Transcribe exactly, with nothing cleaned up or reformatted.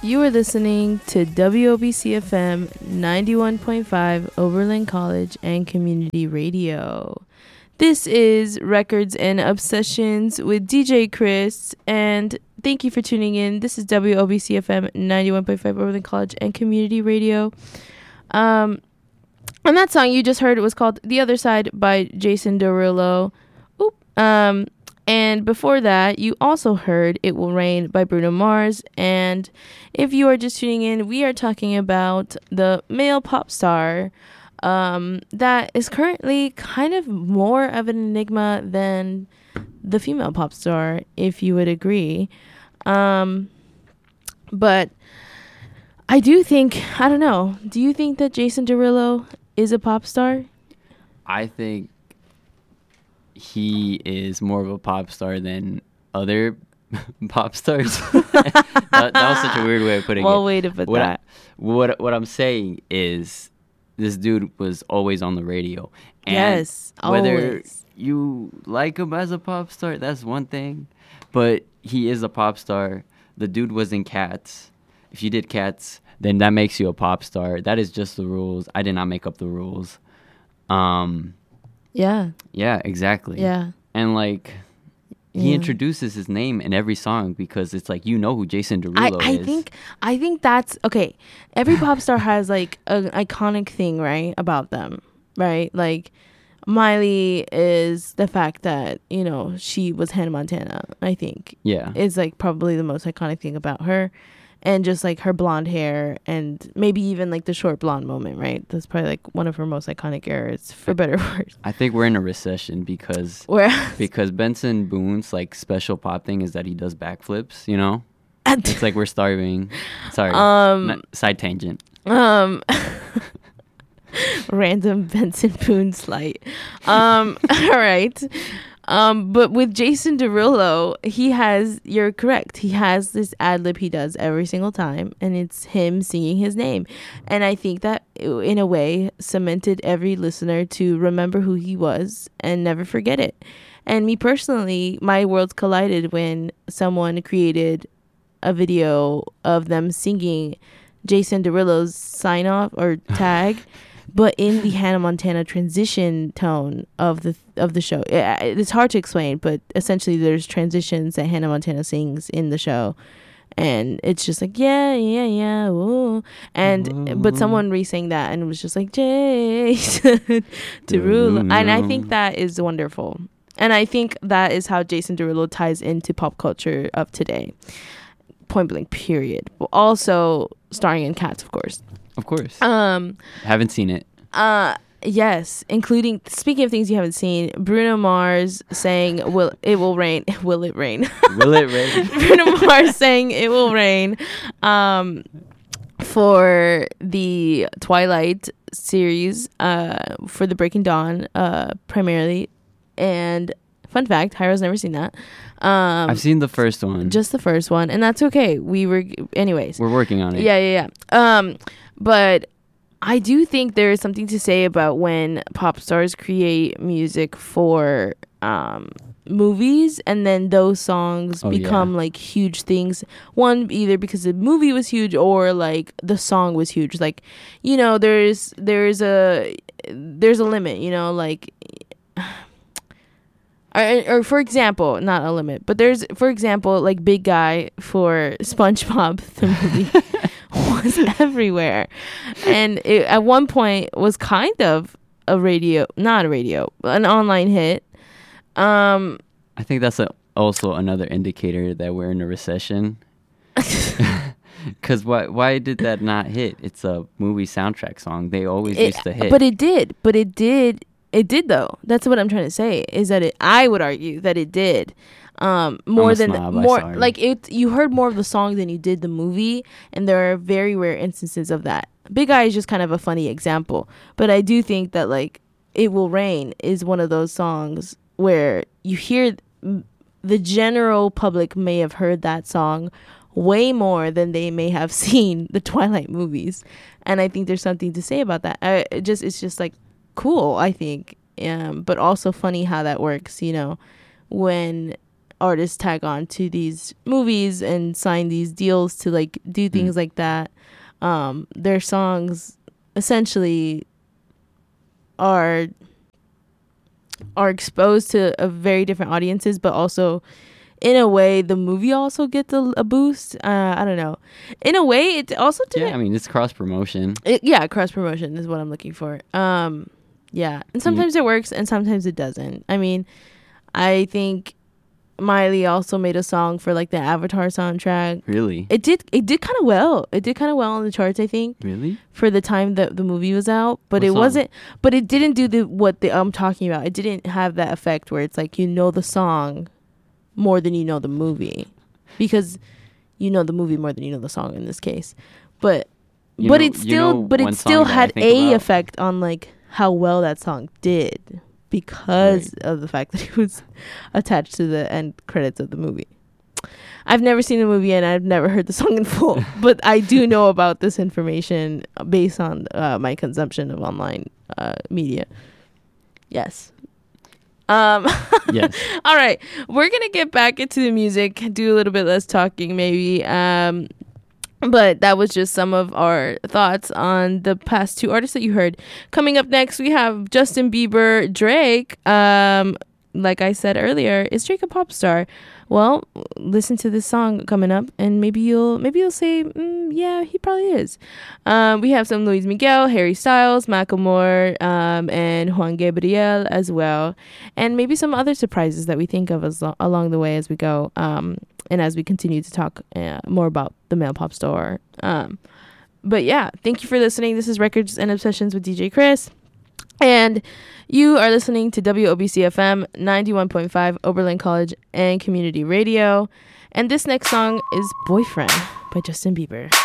You are listening to W O B C F M ninety-one point five Oberlin College and Community Radio. This is Records and Obsessions with D J Chris, and thank you for tuning in. This is W O B C F M ninety-one point five Oberlin College and Community Radio. Um, and that song you just heard was called The Other Side by Jason Derulo. Oop. Um, and before that, you also heard It Will Rain by Bruno Mars. And if you are just tuning in, we are talking about the male pop star um, that is currently kind of more of an enigma than the female pop star, if you would agree. Um, but I do think, I don't know, do you think that Jason Derulo is a pop star? I think he is more of a pop star than other pop stars. that, that was such a weird way of putting well, it. Well, way to put what that. I, what what I'm saying is, this dude was always on the radio. And yes, whether always. you like him as a pop star, that's one thing. But he is a pop star. The dude was in Cats. If you did Cats, then that makes you a pop star. That is just the rules. I did not make up the rules. Um... Yeah. Yeah, exactly. Yeah. And like he yeah. introduces his name in every song because it's like, you know who Jason Derulo I, I is. think I think that's okay. Every pop star has like an iconic thing, right, about them, right? Like Miley is the fact that, you know, she was Hannah Montana, I think. Yeah. Is like probably the most iconic thing about her. And just like her blonde hair and maybe even like the short blonde moment, right? That's probably like one of her most iconic eras, for better or worse. I think we're in a recession because Where? because Benson Boone's like special pop thing is that he does backflips, you know? It's like we're starving. Sorry. Um, Not, side tangent. Um, random Benson Boone slight. Um, all right. Um, but with Jason Derulo, he has, you're correct, he has this ad lib he does every single time, and it's him singing his name. And I think that, in a way, cemented every listener to remember who he was and never forget it. And me personally, my worlds collided when someone created a video of them singing Jason Derulo's sign off or tag. But in the Hannah Montana transition tone of the of the show. It, it's hard to explain, but essentially there's transitions that Hannah Montana sings in the show. And it's just like, yeah, yeah, yeah, ooh. And, ooh. But someone re-sang that and it was just like, Jason Derulo. And I think that is wonderful. And I think that is how Jason Derulo ties into pop culture of today. Point blank, period. But also starring in Cats, of course. Of course. Um, haven't seen it. Uh, yes, including, speaking of things you haven't seen, Bruno Mars saying, "Will it will rain? Will it rain? Will it rain?" Bruno Mars saying, "It will rain," um, for the Twilight series, uh, for the Breaking Dawn, uh, primarily. And fun fact, Hyro's never seen that. Um, I've seen the first one. Just the first one, and that's okay. We were, anyways. We're working on it. Yeah, yeah, yeah. Um, but I do think there is something to say about when pop stars create music for um, movies, and then those songs oh, become yeah. like huge things. One, either because the movie was huge or like the song was huge. Like, you know, there's there's a there's a limit. You know, like. Or, or for example, not a limit, but there's, for example, like Big Guy for SpongeBob, the movie was everywhere. And it, at one point was kind of a radio, not a radio, an online hit. Um, I think that's a, also another indicator that we're in a recession. Because why, why did that not hit? It's a movie soundtrack song. They always it, used to hit. But it did. But it did. It did, though. That's what I'm trying to say, is that it, I would argue that it did. Um, more than snob, more like it, you heard more of the song than you did the movie, and there are very rare instances of that. Big Eye is just kind of a funny example, but I do think that like It Will Rain is one of those songs where you hear the general public may have heard that song way more than they may have seen the Twilight movies, and I think there's something to say about that. I, it just it's just like. Cool, I think, um, but also funny how that works, you know, when artists tag on to these movies and sign these deals to like do things mm. like that, um, their songs essentially are are exposed to a very different audiences, but also in a way the movie also gets a, a boost. uh I don't know, in a way it also didn't, yeah I mean it's cross promotion. It, yeah cross promotion is what I'm looking for. Um yeah and sometimes yeah. it works and sometimes it doesn't. I mean, I think Miley also made a song for like the Avatar soundtrack. Really? It did it did kind of well. It did kind of well on the charts, I think. Really? For the time that the movie was out, but what it song? wasn't but it didn't do the what the I'm talking about. It didn't have that effect where it's like you know the song more than you know the movie, because you know the movie more than you know the song in this case. But you but know, it still you know but it still had a about? effect on like how well that song did, because right. of the fact that it was attached to the end credits of the movie. I've never seen the movie and I've never heard the song in full, but I do know about this information based on uh, my consumption of online uh, media. Yes. Um, yes. All right. We're going to get back into the music, do a little bit less talking maybe. Um, but that was just some of our thoughts on the past two artists that you heard. Coming up next, we have Justin Bieber, Drake. Um, like I said earlier, is Drake a pop star? Well, listen to this song coming up, and maybe you'll maybe you'll say, mm, yeah, he probably is. Um, we have some Luis Miguel, Harry Styles, Macklemore, um, and Juan Gabriel as well, and maybe some other surprises that we think of as lo- along the way as we go, um, and as we continue to talk uh, more about the male pop star. Um, but yeah, thank you for listening. This is Records and Obsessions with D J Chris. And you are listening to W O B C F M ninety-one point five, Oberlin College and Community Radio. And this next song is Boyfriend by Justin Bieber.